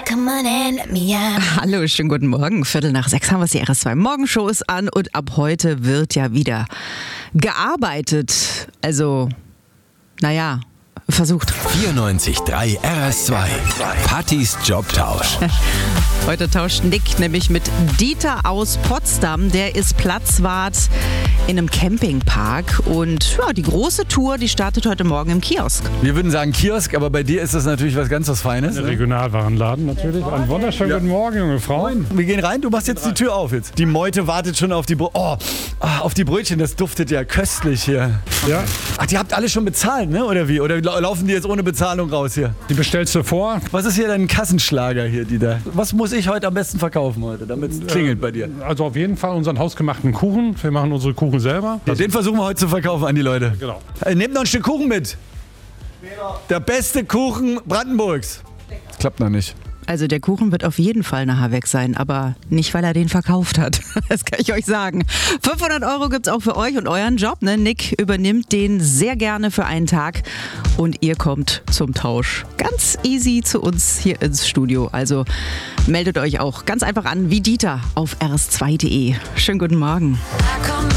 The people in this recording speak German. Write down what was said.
come on and let me out. Hallo, schönen guten Morgen. 5:45 haben wir die RS2 Morgenshow ist an und ab heute wird ja wieder gearbeitet. Also, naja, versucht. 94.3 RS2. Pattys Jobtausch. Heute tauscht Nick nämlich mit Dieter aus Potsdam. Der ist Platzwart in einem Campingpark. Und ja, die große Tour, die startet heute Morgen im Kiosk. Wir würden sagen Kiosk, aber bei dir ist das natürlich was ganz was Feines. Der Regionalwarenladen natürlich. Einen wunderschönen guten Morgen, junge Frau. Wir gehen rein, du machst jetzt die Tür auf jetzt. Die Meute wartet schon auf die auf die Brötchen, das duftet ja köstlich hier. Ja, Ach, die habt alle schon bezahlt, ne? Oder wie? Oder laufen die jetzt ohne Bezahlung raus hier? die bestellst du vor. Was ist hier dein Kassenschlager hier, Dieter? Was muss ich heute am besten verkaufen heute, damit es klingelt bei dir? Also auf jeden Fall unseren hausgemachten Kuchen. Wir machen unsere Kuchen selber. Ja, den versuchen wir heute zu verkaufen an die Leute. Genau. Nehmt noch ein Stück Kuchen mit. Der beste Kuchen Brandenburgs. Das klappt noch nicht. Also der Kuchen wird auf jeden Fall nachher weg sein, aber nicht, weil er den verkauft hat. Das kann ich euch sagen. 500 € gibt's auch für euch und euren Job. Ne? Nick übernimmt den sehr gerne für einen Tag und ihr kommt zum Tausch. Ganz easy zu uns hier ins Studio. Also meldet euch auch ganz einfach an wie Dieter auf rs2.de. Schönen guten Morgen. I come